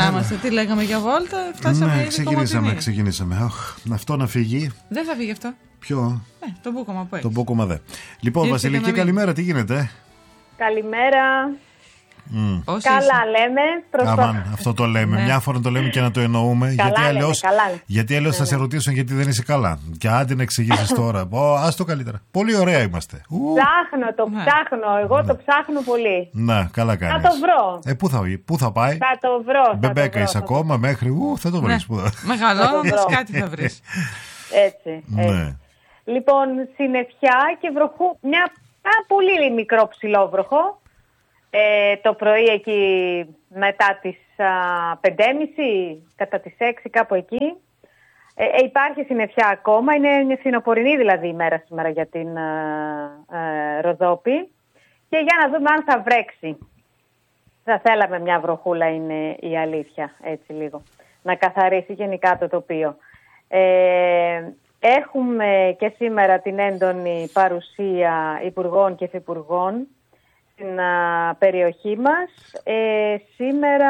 είμαστε. Τι λέγαμε για βόλτα, φτάσαμε. Ναι, ξεκινήσαμε. Αυτό να φύγει. Δεν θα φύγει αυτό. Ποιο? Το μπούκομα που έχει. Το μπούκομα δε. Λοιπόν, Βασιλική, καλημέρα, τι γίνεται? Καλημέρα. Καλά λέμε. Αμάν, αυτό το λέμε. Μια φορά το λέμε και να το εννοούμε. Γιατί αλλιώς θα σε ρωτήσουν γιατί δεν είσαι καλά. Και άντε να εξηγήσεις τώρα. Ας το καλύτερα. Πολύ ωραία είμαστε. Ψάχνω. Εγώ το ψάχνω πολύ. Να, καλά κάνεις. Θα το βρω. Πού θα πάει? Θα το βρω. Μπεμπέκα είσαι ακόμα μέχρι. Θα το βρεις. Μεγαλώνοντας κάτι θα βρεις. Έτσι. Λοιπόν, συννεφιά και ένα πολύ μικρό ψηλόβροχο. Το πρωί εκεί μετά τις 5.30, κατά τις 6 κάπου εκεί. Υπάρχει συννεφιά ακόμα, είναι φθινοπορεινή δηλαδή η μέρα σήμερα για την Ροδόπη. Και για να δούμε αν θα βρέξει. Θα θέλαμε μια βροχούλα, είναι η αλήθεια, έτσι λίγο. Να καθαρίσει γενικά το τοπίο. Έχουμε και σήμερα την έντονη παρουσία υπουργών και υφυπουργών στην περιοχή μας. Σήμερα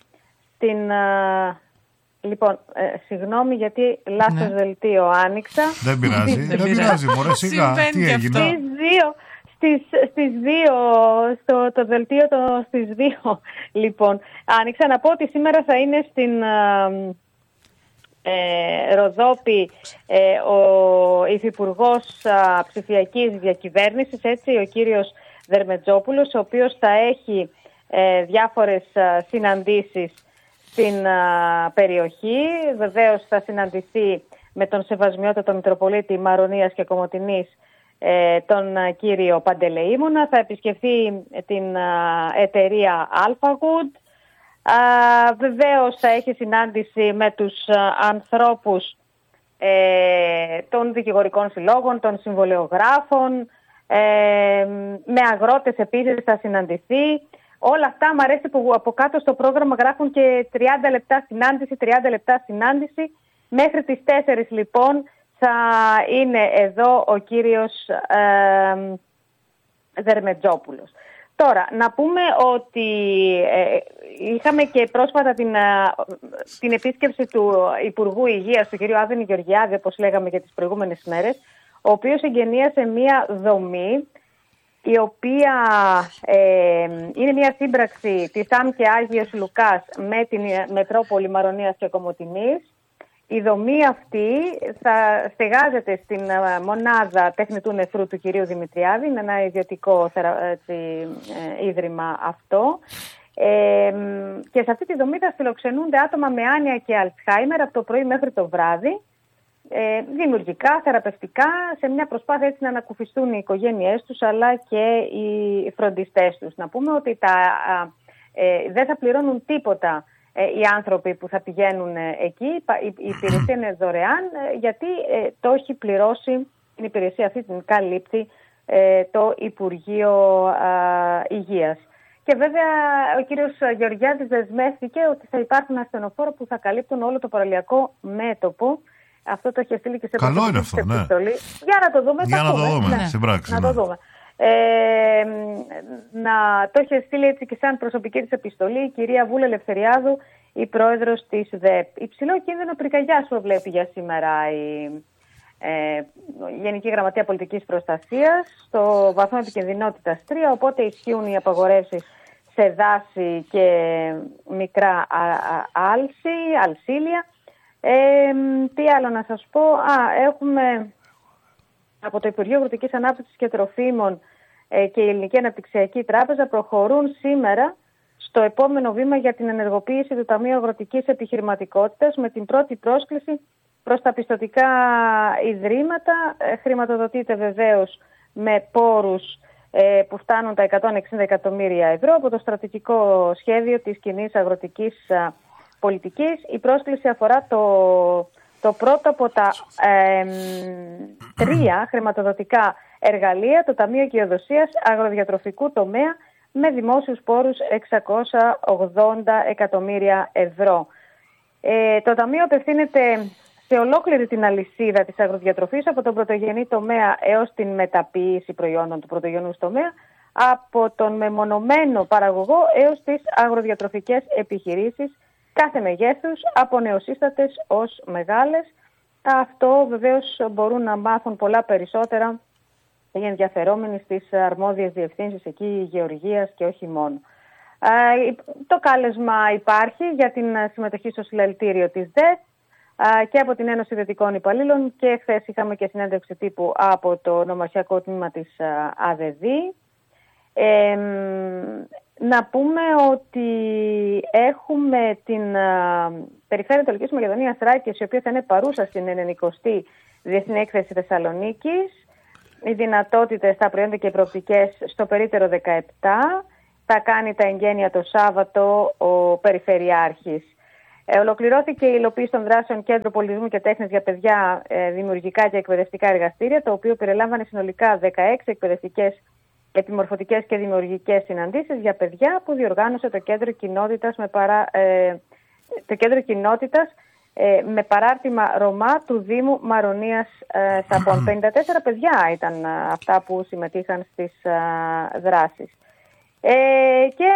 λοιπόν, συγγνώμη γιατί λάθος δελτίο άνοιξα. Δεν πειράζει, μωρέ, σιγά. Τι έγινε? Στις 2, το δελτίο στις 2, λοιπόν, άνοιξα να πω ότι σήμερα θα είναι στην Ροδόπη ο Υφυπουργός Ψηφιακής Διακυβέρνησης, έτσι, ο κύριος Δερμετζόπουλος, ο οποίος θα έχει διάφορες συναντήσεις στην περιοχή. Βεβαίως θα συναντηθεί με τον Σεβασμιότατο Μητροπολίτη Μαρονίας και Κομοτηνής, τον κύριο Παντελεήμονα. Θα επισκεφθεί την εταιρεία Alphagood. Βεβαίως θα έχει συνάντηση με τους ανθρώπους των δικηγορικών συλλόγων, των συμβολεογράφων, με αγρότες επίσης θα συναντηθεί. Όλα αυτά μου αρέσει που από κάτω στο πρόγραμμα γράφουν και 30 λεπτά συνάντηση. Μέχρι τις 4 λοιπόν θα είναι εδώ ο κύριος Δερμετζόπουλος. Τώρα, να πούμε ότι είχαμε και πρόσφατα την επίσκεψη του Υπουργού Υγείας, του κ. Άδωνη Γεωργιάδη, όπως λέγαμε και τις προηγούμενες μέρες, ο οποίος εγγενίασε μία δομή, η οποία είναι μία σύμπραξη της ΑΜ και Άγιος Λουκάς με την Μετρόπολη Μαρονίας και Κομοτηνής. Η δομή αυτή θα στεγάζεται στην μονάδα τεχνητού νεφρού του κυρίου Δημητριάδη, είναι ένα ιδιωτικό ίδρυμα αυτό. Και σε αυτή τη δομή θα φιλοξενούνται άτομα με άνοια και Αλτσχάιμερ από το πρωί μέχρι το βράδυ, δημιουργικά, θεραπευτικά, σε μια προσπάθεια έτσι να ανακουφιστούν οι οικογένειές τους αλλά και οι φροντιστές τους. Να πούμε ότι δεν θα πληρώνουν τίποτα οι άνθρωποι που θα πηγαίνουν εκεί. Η υπηρεσία είναι δωρεάν, γιατί το έχει πληρώσει την υπηρεσία αυτή, την καλύπτει το Υπουργείο Υγείας. Και βέβαια ο κύριος Γεωργιάδης δεσμεύτηκε ότι θα υπάρχουν ασθενοφόροι που θα καλύπτουν όλο το παραλιακό μέτωπο. Αυτό το έχει στείλει και σε προσωπική επιστολή. Ναι. Για να το δούμε. Για να το δούμε, ναι. Στην πράξη. Να το δούμε. Το έχει στείλει έτσι και σαν προσωπική της επιστολή η κυρία Βούλα Ελευθεριάδου, η πρόεδρος της ΔΕΠ. Υψηλό κίνδυνο πυρκαγιάς προβλέπει για σήμερα η Γενική Γραμματεία Πολιτικής Προστασίας στο βαθμό επικινδυνότητας 3, οπότε ισχύουν οι απαγορεύσεις σε δάση και μικρά αλσίλια. Τι άλλο να σας πω? Έχουμε από το Υπουργείο Αγροτικής Ανάπτυξης και Τροφίμων και η Ελληνική Αναπτυξιακή Τράπεζα προχωρούν σήμερα στο επόμενο βήμα για την ενεργοποίηση του Ταμείου Αγροτικής Επιχειρηματικότητας με την πρώτη πρόσκληση προς τα πιστωτικά ιδρύματα. Χρηματοδοτείται βεβαίως με πόρους που φτάνουν τα 160 εκατομμύρια ευρώ από το στρατηγικό σχέδιο της κοινής αγροτικής πολιτικής. Η πρόσκληση αφορά το πρώτο από τα 3 χρηματοδοτικά εργαλεία, το Ταμείο Οικειοδοσίας Αγροδιατροφικού Τομέα, με δημόσιους πόρους 680 εκατομμύρια ευρώ. Το Ταμείο απευθύνεται σε ολόκληρη την αλυσίδα της αγροδιατροφής, από τον πρωτογενή τομέα έως την μεταποίηση προϊόντων του πρωτογενούς τομέα, από τον μεμονωμένο παραγωγό έως τις αγροδιατροφικές επιχειρήσεις, κάθε μεγέθους, από νεοσύστατες ως μεγάλες. Αυτό βεβαίως μπορούν να μάθουν πολλά περισσότερα οι ενδιαφερόμενοι στις αρμόδιες διευθύνσεις εκεί γεωργίας και όχι μόνο. Το κάλεσμα υπάρχει για την συμμετοχή στο συλλαλητήριο της ΔΕΘ και από την Ένωση Δυτικών Υπαλλήλων, και χθες είχαμε και συνέντευξη τύπου από το νομαρχιακό τμήμα της ΑΔΔ. Να πούμε ότι έχουμε την Περιφέρεια Ανατολικής Μακεδονίας Θράκης, η οποία θα είναι παρούσα στην 90η Διεθνή Έκθεση Θεσσαλονίκης. Οι δυνατότητες, τα προϊόντα και οι προοπτικές στο περίπτερο 17. Θα κάνει τα εγγένεια το Σάββατο ο Περιφερειάρχης. Ολοκληρώθηκε η υλοποίηση των δράσεων Κέντρο Πολιτισμού και Τέχνης για παιδιά, δημιουργικά και εκπαιδευτικά εργαστήρια, το οποίο περιλάμβανε συνολικά 16 εκπαιδευτικές, επιμορφωτικές και δημιουργικές συναντήσεις για παιδιά που διοργάνωσε το Κέντρο Κοινότητας με παράρτημα Ρωμά του Δήμου Μαρονίας Σαπών. 54 παιδιά ήταν αυτά που συμμετείχαν στις δράσεις. Και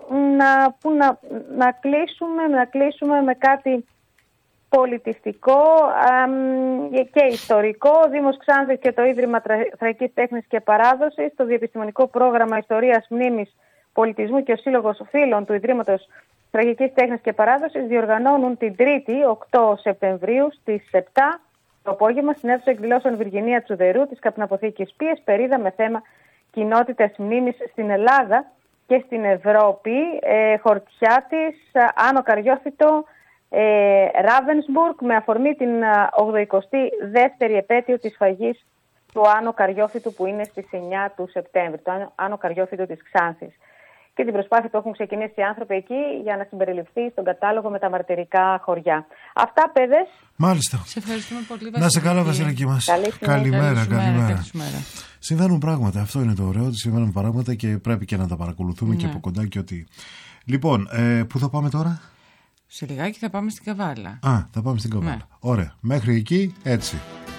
να κλείσουμε με κάτι πολιτιστικό και ιστορικό. Ο Δήμος Ξάνθης και το Ίδρυμα Θρακικής Τέχνης και Παράδοσης, το Διεπιστημονικό Πρόγραμμα Ιστορίας, Μνήμης, Πολιτισμού και ο Σύλλογος Φίλων του Ιδρύματος Θρακικής Τέχνης και Παράδοσης διοργανώνουν την Τρίτη, 8 Σεπτεμβρίου, στις 7 το απόγευμα, στην αίθουσα εκδηλώσεων Βυργινία Τσουδερού της Καπναποθήκης Πίες, περίδα με θέμα κοινότητες μνήμης στην Ελλάδα και στην Ευρώπη. Χορτιά της, Άνω Καριόφυτο, Ράβενσμπουργκ, με αφορμή την 82η επέτειο της σφαγής του Άνω Καριόφυτου, που είναι στις 9 του Σεπτέμβρη, το Άνω Καριόφυτο της Ξάνθης. Και την προσπάθεια που έχουν ξεκινήσει οι άνθρωποι εκεί για να συμπεριληφθεί στον κατάλογο με τα μαρτυρικά χωριά. Αυτά, παιδες. Μάλιστα. Σε ευχαριστούμε πολύ, Βασιλική. Να σε καλά, Βασιλική μας. Καλημέρα. Συμβαίνουν πράγματα. Αυτό είναι το ωραίο, ότι συμβαίνουν πράγματα και πρέπει και να τα παρακολουθούμε και από κοντά και ότι. Λοιπόν, πού θα πάμε τώρα? Σε λιγάκι θα πάμε στην Καβάλα. Θα πάμε στην Καβάλα. Ωραία. Μέχρι εκεί, έτσι.